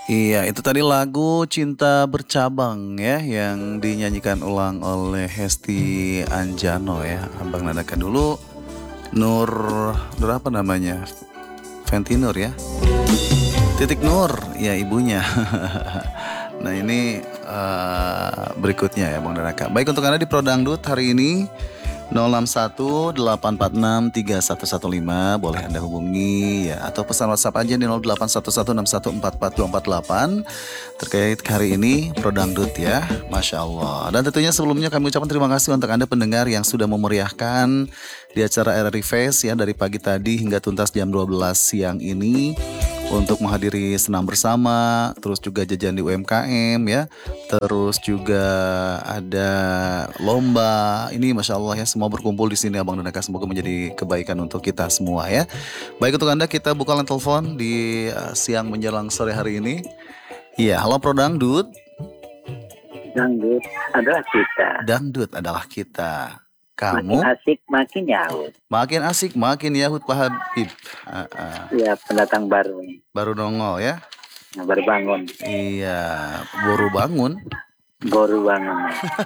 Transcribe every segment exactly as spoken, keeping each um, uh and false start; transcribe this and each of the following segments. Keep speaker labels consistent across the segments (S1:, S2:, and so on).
S1: Iya, itu tadi lagu Cinta Bercabang ya yang dinyanyikan ulang oleh Hesti Anjano ya. Abang nadakan dulu Nur Nur apa namanya? Fenty Nur ya. Titik Nur, ya ibunya. Nah ini eh, berikutnya ya Bang Danaka. Baik untuk Anda di Pro Dangdut hari ini nol enam satu delapan empat enam tiga satu satu lima boleh Anda hubungi ya atau pesan WhatsApp aja di nol delapan satu satu enam satu empat empat dua empat delapan terkait hari ini Pro Dangdut ya. Masya Allah. Dan tentunya sebelumnya kami ucapkan terima kasih untuk Anda pendengar yang sudah memeriahkan di acara R R I Fest ya dari pagi tadi hingga tuntas jam dua belas siang ini untuk menghadiri senam bersama, terus juga jajan di U M K M ya, terus juga ada lomba. Ini masya Allah ya semua berkumpul di sini Abang Danaka, semoga menjadi kebaikan untuk kita semua ya. Baik untuk Anda kita buka line telepon di uh, siang menjelang sore hari ini. Iya, halo Pro Dangdut.
S2: Dangdut adalah kita.
S1: Dangdut adalah kita.
S2: Makin
S1: Kamu
S2: asik, makin nyaut.
S1: makin asik, makin yahut Pak Habib. Ah, ah.
S2: Ya, pendatang baru nih.
S1: Baru nongol ya.
S2: Nah, baru bangun.
S1: Iya, baru bangun.
S2: Baru bangun.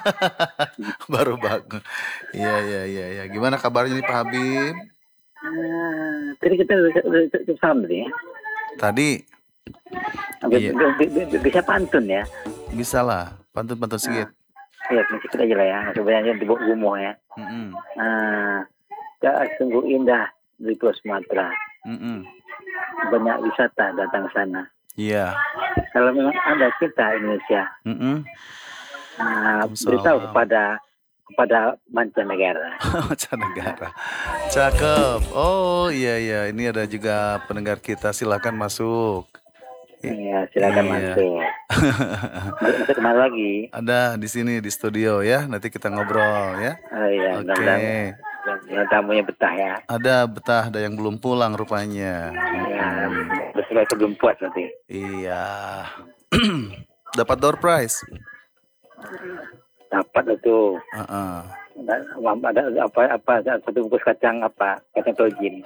S1: Baru bangun. Iya, iya, iya, iya. Gimana kabarnya nih Pak Habib?
S2: Ah, tadi kita udah udah- udah- udah salam tadi ya.
S1: Tadi
S2: Sampai
S1: Iya.
S2: bi- bi- bi- bisa pantun ya.
S1: bisa lah, pantun-pantun sedikit.
S2: Ya, sedikit aja lah ya. Sebenarnya di Gumo ya.
S1: Mm-mm,
S2: Ah, ya, sungguh indah di Pulau Sumatera.
S1: mm-mm.
S2: Banyak wisata datang sana.
S1: Iya.
S2: Kalau memang ada kita Indonesia,
S1: Mm-mm.
S2: ah,
S1: Waalaikumsalam.
S2: beritahu kepada kepada mancanegara.
S1: Mancanegara. Cakep. Oh iya iya, ini ada juga pendengar kita. Silakan masuk.
S2: Iya, silakan
S1: Iya.
S2: masuk. Masuk masuk kemana lagi?
S1: Ada di sini di studio ya. Nanti kita ngobrol ya.
S2: Oh iya,
S1: Oke.
S2: mudah-mudahan mudah-mudahan tamunya betah ya.
S1: Ada betah, ada yang belum pulang rupanya.
S2: Ya,
S1: Mm-mm.
S2: sesuai sebelum puas nanti.
S1: Iya. Dapat door prize.
S2: Dapat itu.
S1: Heeh.
S2: Ada, ada apa apa ada satu bungkus kacang apa kacang tojin.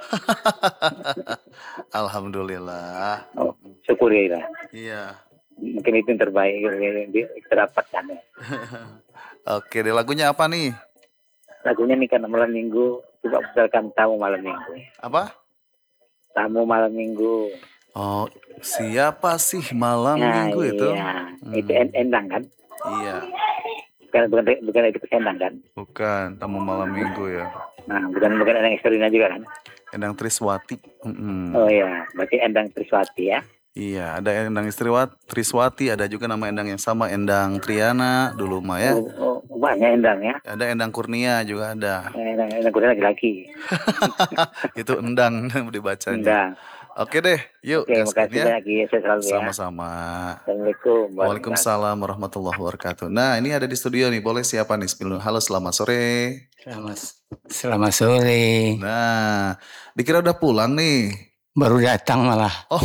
S1: Alhamdulillah.
S2: Oh, syukuri lah.
S1: Iya.
S2: Mungkin itu yang terbaik yang kita dapatkan ya.
S1: Oke, deh lagunya apa nih?
S2: Lagunya nih karena malam minggu coba putarkan tamu malam minggu.
S1: Apa?
S2: Tamu malam minggu.
S1: Oh, siapa sih malam
S2: Nah,
S1: minggu itu?
S2: iya.
S1: Hmm.
S2: Itu en- endang kan?
S1: Iya,
S2: Bukan bukan bukan itu endang kan?
S1: bukan tamu malam minggu ya.
S2: Nah, bukan bukan endang Estelina juga kan?
S1: Endang Triswati. Mm-mm.
S2: Oh iya, berarti endang Triswati ya.
S1: Iya, ada Endang Istriwat, Triswati, ada juga nama Endang yang sama, Endang Triana dulu mah ya.
S2: Oh, oh, banyak endang ya.
S1: Ada Endang Kurnia juga ada.
S2: Eh, Endang endang kuda laki-laki.
S1: Itu Endang dibacanya.
S2: Endang.
S1: Oke deh, yuk
S2: Oke,
S1: gaskan
S2: makasih
S1: ya.
S2: banyak ya. Saya selalu ya.
S1: Sama-sama.
S2: Assalamualaikum.
S1: Waalaikumsalam warahmatullahi wabarakatuh. Nah, ini ada di studio nih. Boleh siapa nih? Bismillah. Halo, selamat sore.
S3: Selamat, selamat sore.
S1: Nah, dikira udah pulang nih.
S3: Baru datang malah.
S1: Oh,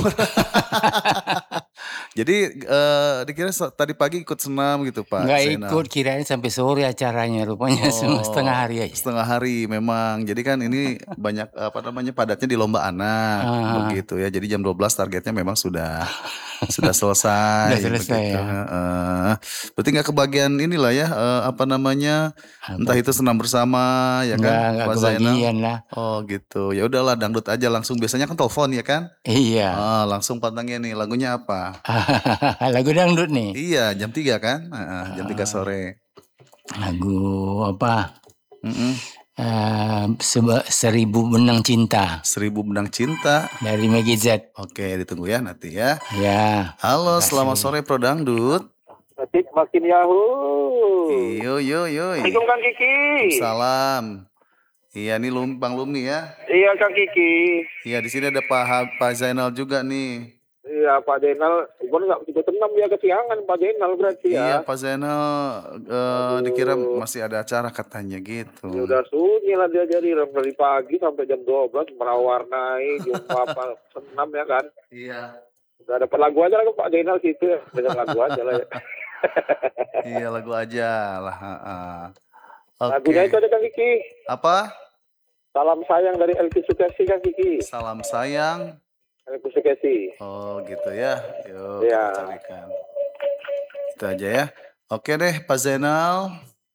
S1: jadi eh, dikira sa- tadi pagi ikut senam gitu Pak
S3: Nggak
S1: Zainal?
S3: ikut, kirain sampai sore acaranya. Rupanya cuma setengah hari aja.
S1: Setengah hari memang. Jadi kan ini banyak apa namanya padatnya di lomba anak
S3: Ah.
S1: begitu ya. Jadi jam dua belas targetnya memang sudah sudah selesai.
S3: Sudah selesai,
S1: begitu.
S3: ya.
S1: Heeh. Berarti nggak kebagian inilah ya eh, apa namanya entah itu senam bersama ya
S3: Nggak,
S1: kan
S3: nggak
S1: Pak Zainal?
S3: kebagian lah.
S1: Oh gitu. Ya udahlah dangdut aja langsung. Biasanya kan telepon ya kan?
S3: Iya.
S1: Ah, langsung pantangnya nih lagunya apa?
S3: Lagu dangdut nih.
S1: Iya jam tiga kan? Heeh, jam tiga sore.
S3: Lagu apa?
S1: Mm-mm.
S3: Eh, seba- Seribu Benang Cinta
S1: Seribu Benang Cinta.
S3: dari Maggie Z.
S1: Oke ditunggu ya nanti ya.
S3: Ya.
S1: Halo
S3: Makasih.
S1: selamat sore Pro Dangdut.
S4: Makin makin Yahoo.
S1: Yo yo yo.
S4: Assalamualaikum Kang Kiki.
S1: Salam. Iya nih Lum, Bang Lumi ya.
S4: Iya Kang Kiki.
S1: Iya di sini ada Pak Ha- Pak Zainal juga nih.
S4: Iya Pak Denal. Gue nggak juga tenang ya kesiangan Pak Denal berarti
S1: Iya
S4: ya.
S1: Pak Zainal eh, dikira masih ada acara katanya gitu.
S4: Ya udah sunyi lah dia jadi dari pagi sampai jam dua belas merawarnai jumpa apa senam ya kan.
S1: Iya.
S4: Udah dapat lagu aja lah Pak Denal situ ya. Dengar lagu aja lah ya.
S1: Iya lagu aja lah. heeh. Oke.
S4: Lagunya itu ada Kang Kiki.
S1: Apa?
S4: Salam sayang dari Elvi Sukesi Kang Kiki.
S1: Salam sayang
S4: Dari Pusukesi.
S1: Oh gitu ya. Yuk
S4: Iya.
S1: kita carikan. Itu aja ya. Oke deh Pak Zainal.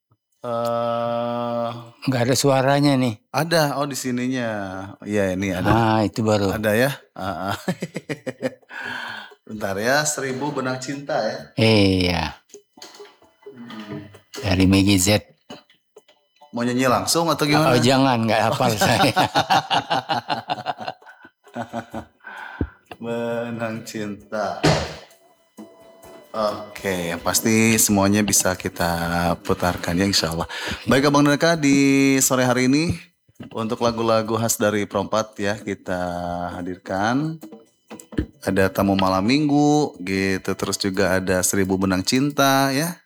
S1: Eh
S3: Nggak ada suaranya nih.
S1: ada, oh di sininya. Iya ini ada.
S3: Ah, itu baru.
S1: Ada ya. Ah, ah. Bentar ya, seribu benang cinta ya.
S3: Iya. Dari Megi Z.
S1: Mau nyanyi langsung atau
S3: Oh,
S1: gimana?
S3: jangan, nggak hafal saya.
S1: Benang cinta. Oke, yang pasti semuanya bisa kita putarkan ya insya Allah. Baik Abang Neka, di sore hari ini untuk lagu-lagu khas dari Perompak ya kita hadirkan. Ada tamu malam minggu gitu, terus juga ada seribu benang cinta ya.